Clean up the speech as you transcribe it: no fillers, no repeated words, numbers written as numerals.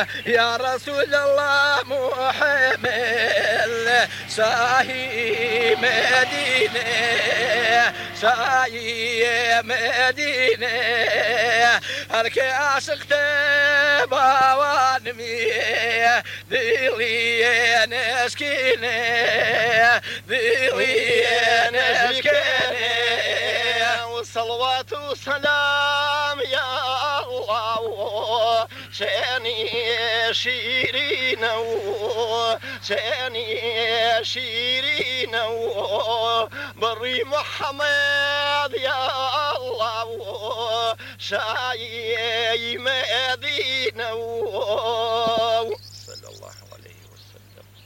يا رسول الله محمد ساهي مدينة ساهي مدينة هلك عشقت بوانمي ذيلي نسكينة ذيلي نسكينة والصلوات والسلام يا الله شاني شيرين شاني شيرين بري محمد يا الله شاي مدينة